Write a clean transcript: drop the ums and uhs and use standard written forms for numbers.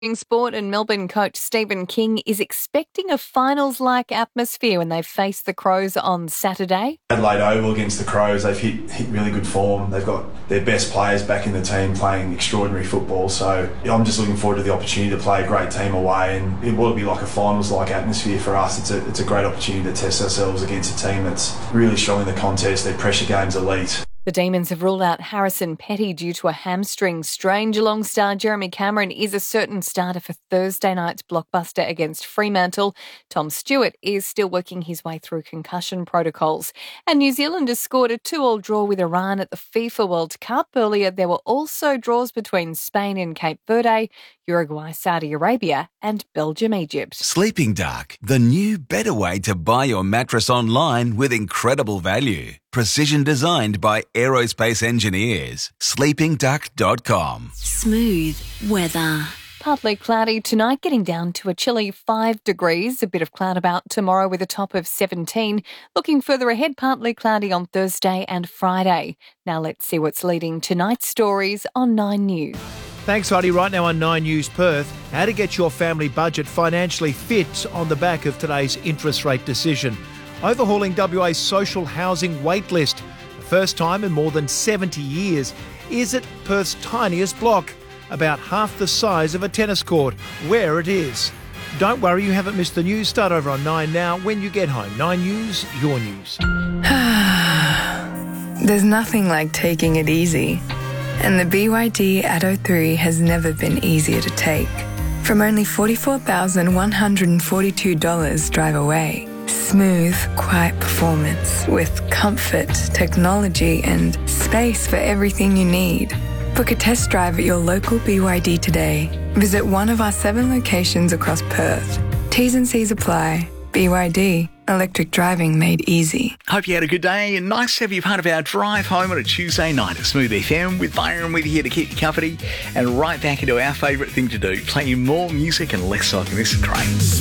In sport, and Melbourne coach Stephen King is expecting a finals-like atmosphere when they face the Crows on Saturday. Adelaide Oval against the Crows, they've hit really good form. They've got their best players back in the team playing extraordinary football. So I'm just looking forward to the opportunity to play a great team away, and it will be like a finals-like atmosphere for us. It's a great opportunity to test ourselves against a team that's really strong in the contest. Their pressure game's elite. The Demons have ruled out Harrison Petty due to a hamstring strain. Geelong star Jeremy Cameron is a certain starter for Thursday night's blockbuster against Fremantle. Tom Stewart is still working his way through concussion protocols. And New Zealand has scored a 2-2 draw with Iran at the FIFA World Cup. Earlier, there were also draws between Spain and Cape Verde, Uruguay, Saudi Arabia and Belgium, Egypt. Sleeping Dark, the new better way to buy your mattress online with incredible value. Precision designed by aerospace engineers. sleepingduck.com. Smooth weather. Partly cloudy tonight, getting down to a chilly 5 degrees. A bit of cloud about tomorrow with a top of 17. Looking further ahead, partly cloudy on Thursday and Friday. Now let's see what's leading tonight's stories on 9 News. Thanks, Heidi. Right now on 9 News Perth, how to get your family budget financially fit on the back of today's interest rate decision. Overhauling WA's social housing waitlist. The first time in more than 70 years. Is it Perth's tiniest block? About half the size of a tennis court. Where it is. Don't worry, you haven't missed the news. Start over on 9 now when you get home. 9 News, your news. There's nothing like taking it easy. And the BYD Atto 3 has never been easier to take. From only $44,142 drive away. Smooth, quiet performance with comfort, technology and space for everything you need. Book a test drive at your local BYD today. Visit one of our 7 locations across Perth. T's and C's apply. BYD. Electric driving made easy. Hope you had a good day and nice to have you part of our drive home on a Tuesday night at Smooth FM with Byron with you here to keep you company and right back into our favourite thing to do, playing more music and less talking. This is great.